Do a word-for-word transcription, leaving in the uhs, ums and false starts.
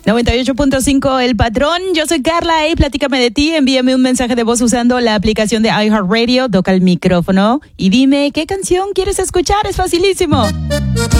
noventa y ocho punto cinco El Patrón. Yo soy Carla y platícame de ti. Envíame un mensaje de voz usando la aplicación de iHeartRadio. Toca el micrófono y dime qué canción quieres escuchar. Es facilísimo.